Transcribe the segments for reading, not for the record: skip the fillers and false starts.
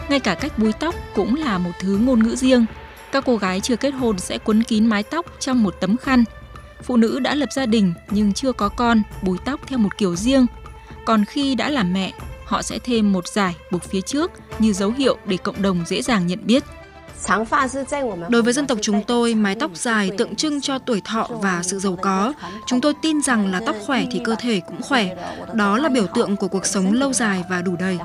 Ngay cả cách búi tóc cũng là một thứ ngôn ngữ riêng. Các cô gái chưa kết hôn sẽ quấn kín mái tóc trong một tấm khăn. Phụ nữ đã lập gia đình nhưng chưa có con búi tóc theo một kiểu riêng. Còn khi đã làm mẹ, họ sẽ thêm một dải buộc phía trước như dấu hiệu để cộng đồng dễ dàng nhận biết. Đối với dân tộc chúng tôi, mái tóc dài tượng trưng cho tuổi thọ và sự giàu có. Chúng tôi tin rằng là tóc khỏe thì cơ thể cũng khỏe. Đó là biểu tượng của cuộc sống lâu dài và đủ đầy.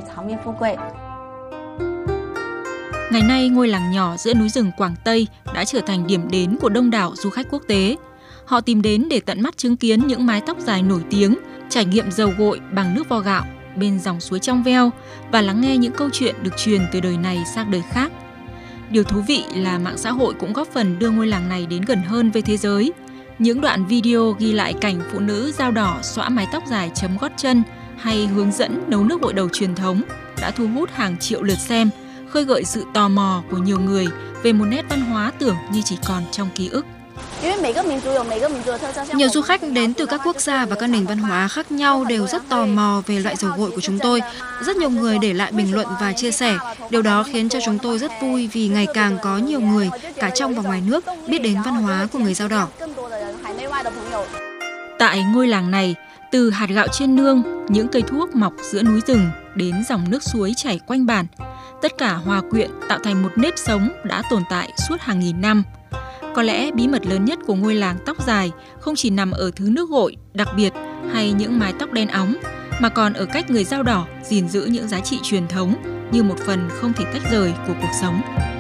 Ngày nay, ngôi làng nhỏ giữa núi rừng Quảng Tây đã trở thành điểm đến của đông đảo du khách quốc tế. Họ tìm đến để tận mắt chứng kiến những mái tóc dài nổi tiếng, trải nghiệm dầu gội bằng nước vo gạo bên dòng suối trong veo và lắng nghe những câu chuyện được truyền từ đời này sang đời khác. Điều thú vị là mạng xã hội cũng góp phần đưa ngôi làng này đến gần hơn với thế giới. Những đoạn video ghi lại cảnh phụ nữ dao đỏ xõa mái tóc dài chấm gót chân hay hướng dẫn nấu nước gội đầu truyền thống đã thu hút hàng triệu lượt xem, khơi gợi sự tò mò của nhiều người về một nét văn hóa tưởng như chỉ còn trong ký ức. Nhiều du khách đến từ các quốc gia và các nền văn hóa khác nhau đều rất tò mò về loại dầu gội của chúng tôi. Rất nhiều người để lại bình luận và chia sẻ. Điều đó khiến cho chúng tôi rất vui vì ngày càng có nhiều người, cả trong và ngoài nước, biết đến văn hóa của người dao đỏ. Tại ngôi làng này, từ hạt gạo trên nương, những cây thuốc mọc giữa núi rừng đến dòng nước suối chảy quanh bản, tất cả hòa quyện tạo thành một nếp sống đã tồn tại suốt hàng nghìn năm. Có lẽ bí mật lớn nhất của ngôi làng tóc dài không chỉ nằm ở thứ nước gội đặc biệt hay những mái tóc đen óng, mà còn ở cách người dao đỏ gìn giữ những giá trị truyền thống như một phần không thể tách rời của cuộc sống.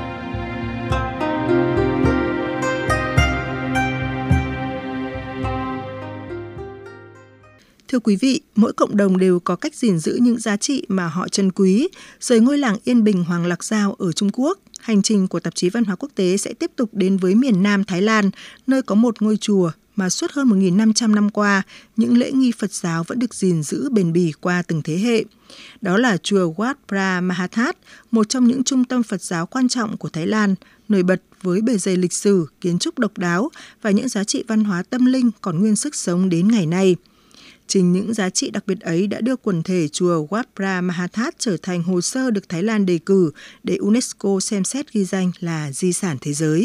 Thưa quý vị, mỗi cộng đồng đều có cách gìn giữ những giá trị mà họ trân quý. Rời ngôi làng yên bình Hoàng Lạc Giao ở Trung Quốc, hành trình của tạp chí Văn hóa Quốc tế sẽ tiếp tục đến với miền Nam Thái Lan, nơi có một ngôi chùa mà suốt hơn 1.500 năm qua, những lễ nghi Phật giáo vẫn được gìn giữ bền bỉ qua từng thế hệ. Đó là chùa Wat Pha Mahathat, một trong những trung tâm Phật giáo quan trọng của Thái Lan, nổi bật với bề dày lịch sử, kiến trúc độc đáo và những giá trị văn hóa tâm linh còn nguyên sức sống đến ngày nay. Chính những giá trị đặc biệt ấy đã đưa quần thể chùa Wat Pha Mahathat trở thành hồ sơ được Thái Lan đề cử để UNESCO xem xét ghi danh là di sản thế giới.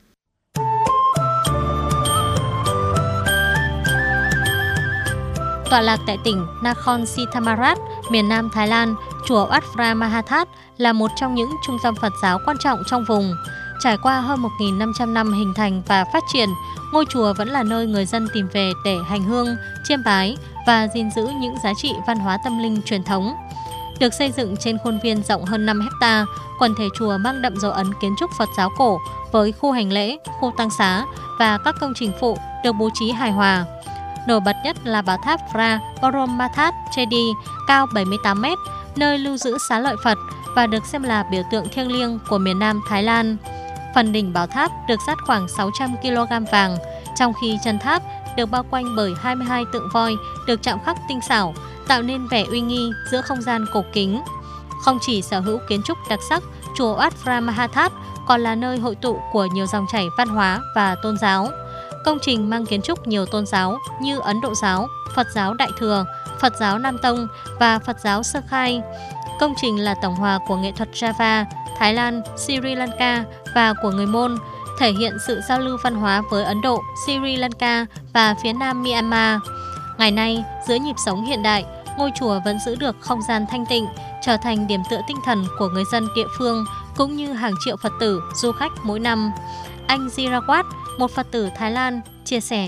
Tọa lạc tại tỉnh Nakhon Si Thammarat, miền Nam Thái Lan, chùa Wat Pha Mahathat là một trong những trung tâm Phật giáo quan trọng trong vùng. Trải qua hơn 1.500 năm hình thành và phát triển, ngôi chùa vẫn là nơi người dân tìm về để hành hương, chiêm bái và gìn giữ những giá trị văn hóa tâm linh truyền thống. Được xây dựng trên khuôn viên rộng hơn 5 hecta, quần thể chùa mang đậm dấu ấn kiến trúc Phật giáo cổ với khu hành lễ, khu tăng xá và các công trình phụ được bố trí hài hòa. Nổi bật nhất là bảo tháp Phra Boromathat Chedi cao 78 m, nơi lưu giữ xá lợi Phật và được xem là biểu tượng thiêng liêng của miền Nam Thái Lan. Phần đỉnh bảo tháp được dát khoảng 600 kg vàng, trong khi chân tháp được bao quanh bởi 22 tượng voi được chạm khắc tinh xảo, tạo nên vẻ uy nghi giữa không gian cổ kính. Không chỉ sở hữu kiến trúc đặc sắc, chùa Wat Pha Mahathat còn là nơi hội tụ của nhiều dòng chảy văn hóa và tôn giáo. Công trình mang kiến trúc nhiều tôn giáo như Ấn Độ giáo, Phật giáo Đại Thừa, Phật giáo Nam Tông và Phật giáo Sơ Khai. Công trình là tổng hòa của nghệ thuật Java, Thái Lan, Sri Lanka và của người Môn, thể hiện sự giao lưu văn hóa với Ấn Độ, Sri Lanka và phía nam Myanmar. Ngày nay, giữa nhịp sống hiện đại, ngôi chùa vẫn giữ được không gian thanh tịnh, trở thành điểm tựa tinh thần của người dân địa phương cũng như hàng triệu Phật tử, du khách mỗi năm. Anh Jirawat, một Phật tử Thái Lan, chia sẻ.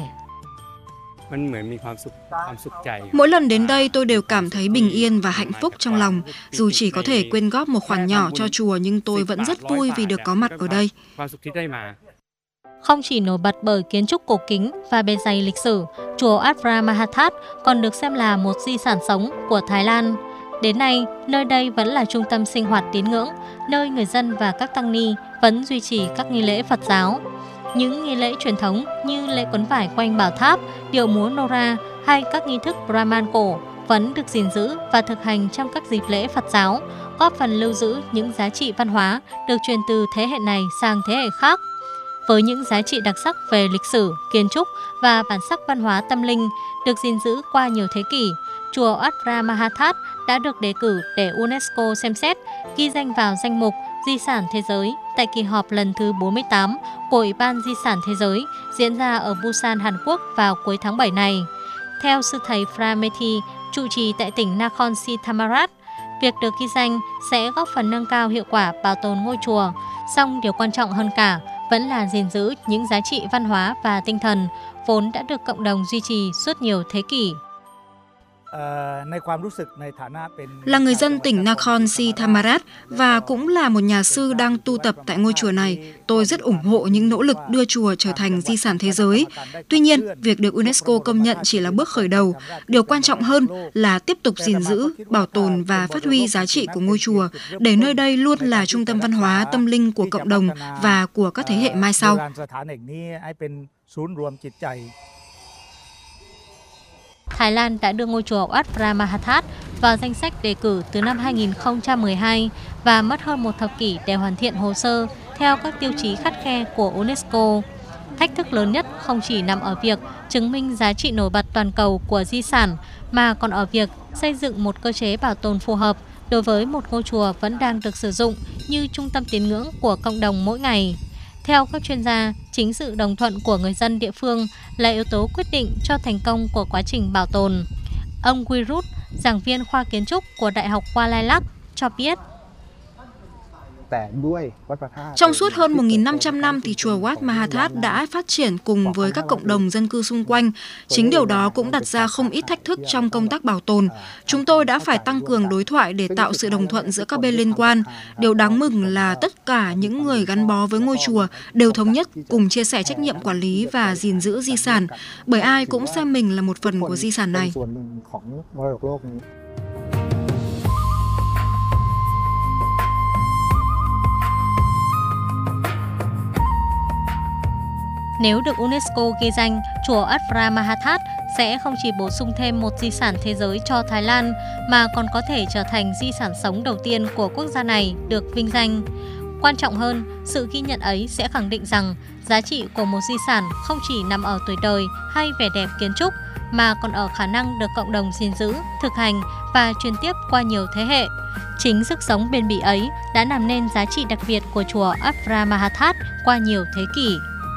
Mỗi lần đến đây tôi đều cảm thấy bình yên và hạnh phúc trong lòng. Dù chỉ có thể quyên góp một khoản nhỏ cho chùa nhưng tôi vẫn rất vui vì được có mặt ở đây. Không chỉ nổi bật bởi kiến trúc cổ kính và bề dày lịch sử, chùa Wat Pha Mahathat còn được xem là một di sản sống của Thái Lan. Đến nay, nơi đây vẫn là trung tâm sinh hoạt tín ngưỡng, nơi người dân và các tăng ni vẫn duy trì các nghi lễ Phật giáo. Những nghi lễ truyền thống như lễ quấn vải quanh bảo tháp, điệu múa Nora hay các nghi thức Brahman cổ vẫn được gìn giữ và thực hành trong các dịp lễ Phật giáo, góp phần lưu giữ những giá trị văn hóa được truyền từ thế hệ này sang thế hệ khác. Với những giá trị đặc sắc về lịch sử, kiến trúc và bản sắc văn hóa tâm linh được gìn giữ qua nhiều thế kỷ, chùa Wat Pha Mahathat đã được đề cử để UNESCO xem xét ghi danh vào danh mục Di sản Thế giới tại kỳ họp lần thứ 48 của Ủy ban Di sản Thế giới diễn ra ở Busan, Hàn Quốc vào cuối tháng 7 này. Theo sư thầy Phra Methi, trụ trì tại tỉnh Nakhon Si Thammarat, việc được ghi danh sẽ góp phần nâng cao hiệu quả bảo tồn ngôi chùa. Song điều quan trọng hơn cả vẫn là gìn giữ những giá trị văn hóa và tinh thần vốn đã được cộng đồng duy trì suốt nhiều thế kỷ. Là người dân tỉnh Nakhon Si Thammarat và cũng là một nhà sư đang tu tập tại ngôi chùa này, tôi rất ủng hộ những nỗ lực đưa chùa trở thành di sản thế giới. Tuy nhiên, việc được UNESCO công nhận chỉ là bước khởi đầu. Điều quan trọng hơn là tiếp tục gìn giữ, bảo tồn và phát huy giá trị của ngôi chùa, để nơi đây luôn là trung tâm văn hóa, tâm linh của cộng đồng và của các thế hệ mai sau. Thái Lan đã đưa ngôi chùa Wat Pha Mahathat vào danh sách đề cử từ năm 2012 và mất hơn một thập kỷ để hoàn thiện hồ sơ theo các tiêu chí khắt khe của UNESCO. Thách thức lớn nhất không chỉ nằm ở việc chứng minh giá trị nổi bật toàn cầu của di sản, mà còn ở việc xây dựng một cơ chế bảo tồn phù hợp đối với một ngôi chùa vẫn đang được sử dụng như trung tâm tín ngưỡng của cộng đồng mỗi ngày. Theo các chuyên gia, chính sự đồng thuận của người dân địa phương là yếu tố quyết định cho thành công của quá trình bảo tồn. Ông Wirut, giảng viên khoa kiến trúc của Đại học Kuala Lumpur, cho biết. Trong suốt hơn 1.500 năm thì chùa Wat Mahathat đã phát triển cùng với các cộng đồng dân cư xung quanh. Chính điều đó cũng đặt ra không ít thách thức trong công tác bảo tồn. Chúng tôi đã phải tăng cường đối thoại để tạo sự đồng thuận giữa các bên liên quan. Điều đáng mừng là tất cả những người gắn bó với ngôi chùa đều thống nhất cùng chia sẻ trách nhiệm quản lý và gìn giữ di sản, bởi ai cũng xem mình là một phần của di sản này. Nếu được UNESCO ghi danh, chùa Wat Pha Mahathat sẽ không chỉ bổ sung thêm một di sản thế giới cho Thái Lan, mà còn có thể trở thành di sản sống đầu tiên của quốc gia này được vinh danh. Quan trọng hơn, sự ghi nhận ấy sẽ khẳng định rằng giá trị của một di sản không chỉ nằm ở tuổi đời hay vẻ đẹp kiến trúc, mà còn ở khả năng được cộng đồng gìn giữ, thực hành và truyền tiếp qua nhiều thế hệ. Chính sức sống bền bỉ ấy đã làm nên giá trị đặc biệt của chùa Wat Pha Mahathat qua nhiều thế kỷ.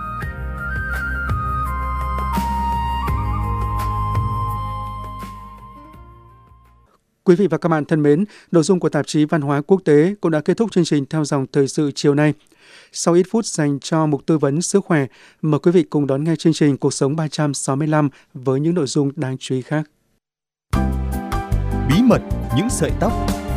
Quý vị và các bạn thân mến, nội dung của tạp chí Văn hóa Quốc tế cũng đã kết thúc chương trình theo dòng thời sự chiều nay. Sau ít phút dành cho mục tư vấn sức khỏe, mời quý vị cùng đón nghe chương trình Cuộc sống 365 với những nội dung đáng chú ý khác. Bí mật những sợi tóc.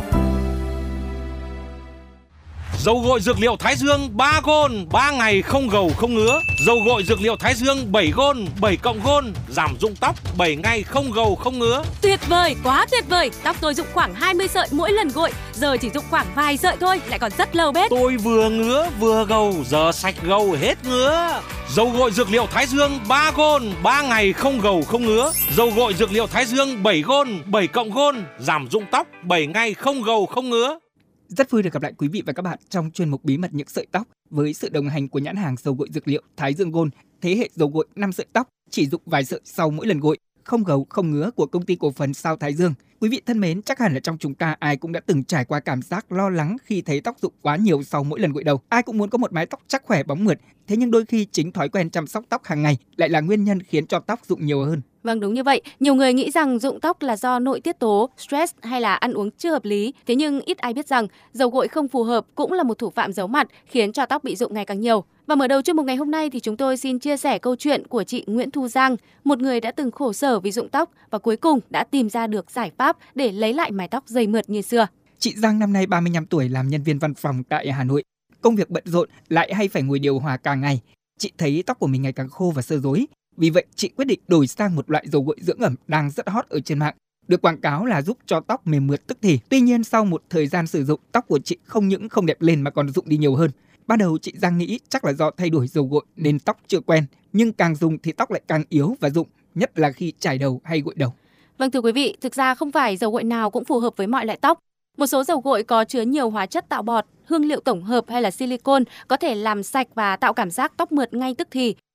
Dầu gội dược liệu Thái Dương 3 gôn, 3 ngày không gầu không ngứa. Dầu gội dược liệu Thái Dương 7 gôn, 7 cộng gôn, giảm rụng tóc 7 ngày không gầu không ngứa. Tuyệt vời, quá tuyệt vời. Tóc tôi rụng khoảng 20 sợi mỗi lần gội, giờ chỉ rụng khoảng vài sợi thôi, lại còn rất lâu bết. Tôi vừa ngứa vừa gầu, giờ sạch gầu hết ngứa. Dầu gội dược liệu Thái Dương 3 gôn, 3 ngày không gầu không ngứa. Dầu gội dược liệu Thái Dương 7 gôn, 7 cộng gôn, giảm rụng tóc 7 ngày không gầu không ngứa. Rất vui được gặp lại quý vị và các bạn trong chuyên mục Bí mật những sợi tóc với sự đồng hành của nhãn hàng dầu gội dược liệu Thái Dương Gold, thế hệ dầu gội 5 sợi tóc, chỉ dụng vài sợi sau mỗi lần gội, không gầu không ngứa của công ty cổ phần Sao Thái Dương. Quý vị thân mến, chắc hẳn là trong chúng ta ai cũng đã từng trải qua cảm giác lo lắng khi thấy tóc rụng quá nhiều sau mỗi lần gội đầu. Ai cũng muốn có một mái tóc chắc khỏe bóng mượt, thế nhưng đôi khi chính thói quen chăm sóc tóc hàng ngày lại là nguyên nhân khiến cho tóc rụng nhiều hơn. Vâng, đúng như vậy. Nhiều người nghĩ rằng rụng tóc là do nội tiết tố, stress hay là ăn uống chưa hợp lý. Thế nhưng ít ai biết rằng dầu gội không phù hợp cũng là một thủ phạm giấu mặt khiến cho tóc bị rụng ngày càng nhiều. Và mở đầu chuyên mục ngày hôm nay thì chúng tôi xin chia sẻ câu chuyện của chị Nguyễn Thu Giang, một người đã từng khổ sở vì rụng tóc và cuối cùng đã tìm ra được giải pháp để lấy lại mái tóc dày mượt như xưa. Chị Giang năm nay 35 tuổi, làm nhân viên văn phòng tại Hà Nội. Công việc bận rộn lại hay phải ngồi điều hòa cả ngày. Chị thấy tóc của mình ngày càng khô và xơ rối. Vì vậy, chị quyết định đổi sang một loại dầu gội dưỡng ẩm đang rất hot ở trên mạng. Được quảng cáo là giúp cho tóc mềm mượt tức thì. Tuy nhiên, sau một thời gian sử dụng, tóc của chị không những không đẹp lên mà còn rụng đi nhiều hơn. Ban đầu chị Giang nghĩ chắc là do thay đổi dầu gội nên tóc chưa quen. Nhưng càng dùng thì tóc lại càng yếu và rụng, nhất là khi chải đầu hay gội đầu. Vâng thưa quý vị, thực ra không phải dầu gội nào cũng phù hợp với mọi loại tóc. Một số dầu gội có chứa nhiều hóa chất tạo bọt, hương liệu tổng hợp hay là silicone có thể làm sạch và tạo cảm giác tóc mượt ngay tức thì.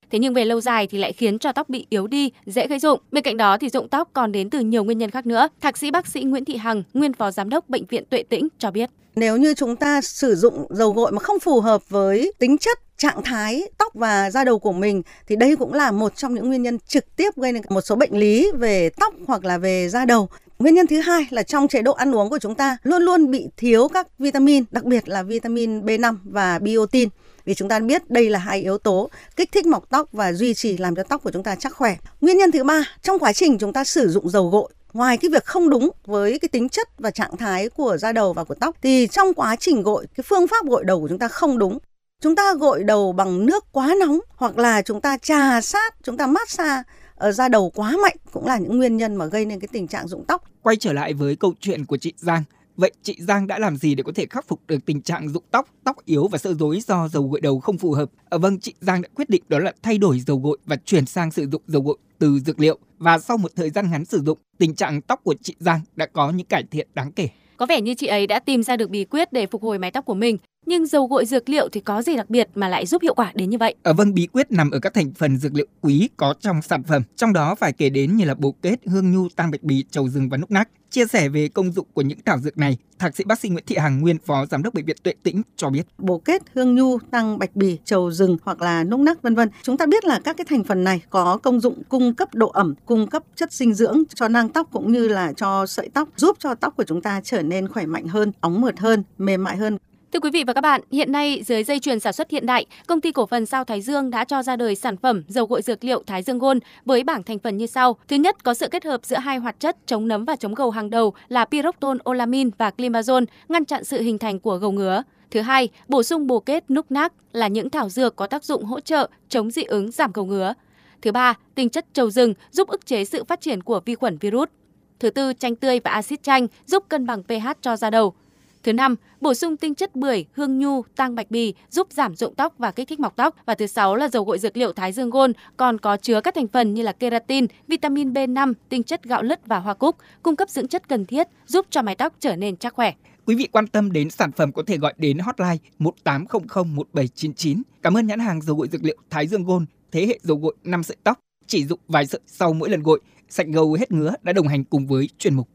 Thế nhưng về lâu dài thì lại khiến cho tóc bị yếu đi, dễ gây rụng. Bên cạnh đó thì rụng tóc còn đến từ nhiều nguyên nhân khác nữa. Thạc sĩ bác sĩ Nguyễn Thị Hằng, nguyên phó giám đốc Bệnh viện Tuệ Tĩnh cho biết. Nếu như chúng ta sử dụng dầu gội mà không phù hợp với tính chất, trạng thái tóc và da đầu của mình thì đây cũng là một trong những nguyên nhân trực tiếp gây nên một số bệnh lý về tóc hoặc là về da đầu. Nguyên nhân thứ hai là trong chế độ ăn uống của chúng ta luôn luôn bị thiếu các vitamin, đặc biệt là vitamin B5 và biotin. Vì chúng ta biết đây là hai yếu tố kích thích mọc tóc và duy trì làm cho tóc của chúng ta chắc khỏe. Nguyên nhân thứ ba, trong quá trình chúng ta sử dụng dầu gội, ngoài cái việc không đúng với cái tính chất và trạng thái của da đầu và của tóc thì trong quá trình gội, cái phương pháp gội đầu của chúng ta không đúng. Chúng ta gội đầu bằng nước quá nóng hoặc là chúng ta chà sát, chúng ta massage ở da đầu quá mạnh cũng là những nguyên nhân mà gây nên cái tình trạng rụng tóc. Quay trở lại với câu chuyện của chị Giang. Vậy chị Giang đã làm gì để có thể khắc phục được tình trạng rụng tóc, tóc yếu và sơ rối do dầu gội đầu không phù hợp? Vâng, chị Giang đã quyết định đó là thay đổi dầu gội và chuyển sang sử dụng dầu gội từ dược liệu. Và sau một thời gian ngắn sử dụng, tình trạng tóc của chị Giang đã có những cải thiện đáng kể. Có vẻ như chị ấy đã tìm ra được bí quyết để phục hồi mái tóc của mình. Nhưng dầu gội dược liệu thì có gì đặc biệt mà lại giúp hiệu quả đến như vậy? Vâng, bí quyết nằm ở các thành phần dược liệu quý có trong sản phẩm. Trong đó phải kể đến như là bồ kết, hương nhu, tang bạch bì, trầu rừng và núc nác. Chia sẻ về công dụng của những thảo dược này, Thạc sĩ bác sĩ Nguyễn Thị Hằng, nguyên phó giám đốc Bệnh viện Tuệ Tĩnh cho biết. Bồ kết, hương nhu, tang bạch bì, trầu rừng hoặc là núc nác vân vân. Chúng ta biết là các cái thành phần này có công dụng cung cấp độ ẩm, cung cấp chất dinh dưỡng cho nang tóc cũng như là cho sợi tóc, giúp cho tóc của chúng ta trở nên khỏe mạnh hơn, óng mượt hơn, mềm mại hơn. Thưa quý vị và các bạn, hiện nay dưới dây chuyền sản xuất hiện đại, công ty cổ phần Sao Thái Dương đã cho ra đời sản phẩm dầu gội dược liệu Thái Dương Gold với bảng thành phần như sau. Thứ nhất, có sự kết hợp giữa hai hoạt chất chống nấm và chống gầu hàng đầu là pyroxton olamin và climazole, ngăn chặn sự hình thành của gầu ngứa. Thứ hai, bổ sung bồ kết, núc nác là những thảo dược có tác dụng hỗ trợ chống dị ứng, giảm gầu ngứa. Thứ ba, tinh chất trầu rừng giúp ức chế sự phát triển của vi khuẩn virus. Thứ tư, chanh tươi và axit chanh giúp cân bằng pH cho da đầu. Thứ năm, bổ sung tinh chất bưởi, hương nhu, tang bạch bì giúp giảm rụng tóc và kích thích mọc tóc. Và thứ sáu là dầu gội dược liệu Thái Dương Gold còn có chứa các thành phần như là keratin, vitamin B5, tinh chất gạo lứt và hoa cúc, cung cấp dưỡng chất cần thiết giúp cho mái tóc trở nên chắc khỏe. Quý vị quan tâm đến sản phẩm có thể gọi đến hotline 1800 1799. Cảm ơn nhãn hàng dầu gội dược liệu Thái Dương Gold, thế hệ dầu gội 5 sợi tóc, chỉ dụng vài sợi sau mỗi lần gội, sạch gầu hết ngứa đã đồng hành cùng với chuyên mục.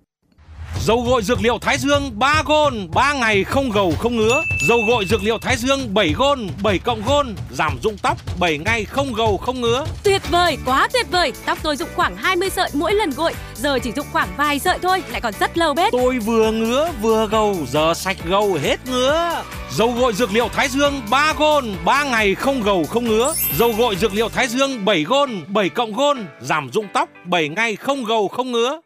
Dầu gội dược liệu Thái Dương 3 Gold, 3 ngày không gầu không ngứa. Dầu gội dược liệu Thái Dương 7 Gold, 7 cộng Gold, giảm rụng tóc 7 ngày không gầu không ngứa. Tuyệt vời, quá tuyệt vời. Tóc tôi rụng khoảng 20 sợi mỗi lần gội, giờ chỉ rụng khoảng vài sợi thôi, lại còn rất lâu bết. Tôi vừa ngứa vừa gầu, giờ sạch gầu hết ngứa. Dầu gội dược liệu Thái Dương 3 Gold, 3 ngày không gầu không ngứa. Dầu gội dược liệu Thái Dương 7 Gold, 7 cộng Gold, giảm rụng tóc 7 ngày không gầu không ngứa.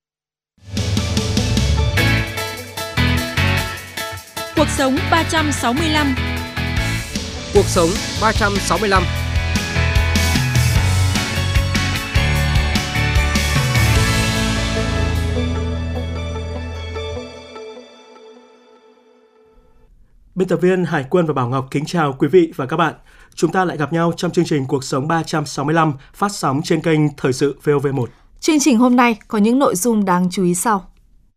Cuộc sống 365. Cuộc sống 365. Biên tập viên Hải Quân và Bảo Ngọc kính chào quý vị và các bạn. Chúng ta lại gặp nhau trong chương trình Cuộc sống 365 phát sóng trên kênh Thời sự VOV1. Chương trình hôm nay có những nội dung đáng chú ý sau.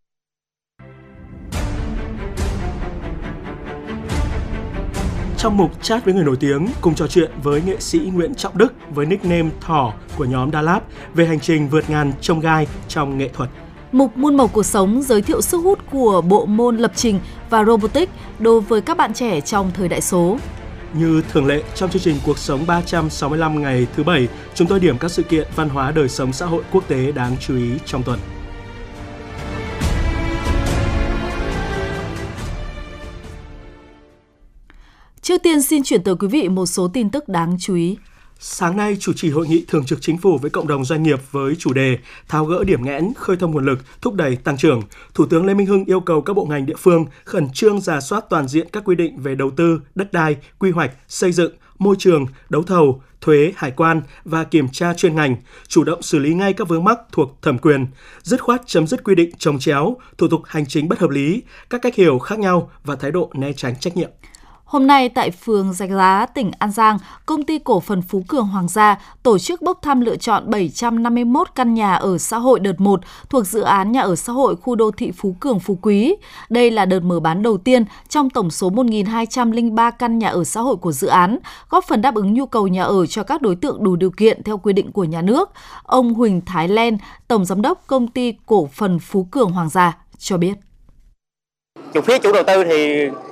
Trong mục chat với người nổi tiếng, cùng trò chuyện với nghệ sĩ Nguyễn Trọng Đức với nickname Thỏ của nhóm Đà Lạt về hành trình vượt ngàn chông gai trong nghệ thuật. Mục Muôn màu cuộc sống giới thiệu sức hút của bộ môn lập trình và robotics đối với các bạn trẻ trong thời đại số. Như thường lệ, trong chương trình Cuộc sống 365 ngày thứ Bảy, chúng tôi điểm các sự kiện văn hóa đời sống xã hội quốc tế đáng chú ý trong tuần. Trước tiên xin chuyển tới quý vị một số tin tức đáng chú ý. Sáng nay, chủ trì hội nghị thường trực chính phủ với cộng đồng doanh nghiệp với chủ đề tháo gỡ điểm nghẽn, khơi thông nguồn lực, thúc đẩy tăng trưởng, Thủ tướng Lê Minh Hưng yêu cầu các bộ ngành địa phương khẩn trương rà soát toàn diện các quy định về đầu tư, đất đai, quy hoạch, xây dựng, môi trường, đấu thầu, thuế, hải quan và kiểm tra chuyên ngành, chủ động xử lý ngay các vướng mắc thuộc thẩm quyền, dứt khoát chấm dứt quy định chồng chéo, thủ tục hành chính bất hợp lý, các cách hiểu khác nhau và thái độ né tránh trách nhiệm. Hôm nay tại phường Rạch Giá, tỉnh An Giang, Công ty Cổ phần Phú Cường Hoàng gia tổ chức bốc thăm lựa chọn 751 căn nhà ở xã hội đợt 1 thuộc dự án nhà ở xã hội khu đô thị Phú Cường Phú Quý. Đây là đợt mở bán đầu tiên trong tổng số 1.203 căn nhà ở xã hội của dự án, góp phần đáp ứng nhu cầu nhà ở cho các đối tượng đủ điều kiện theo quy định của nhà nước. Ông Huỳnh Thái Len, Tổng Giám đốc Công ty Cổ phần Phú Cường Hoàng gia cho biết. Phía chủ đầu tư thì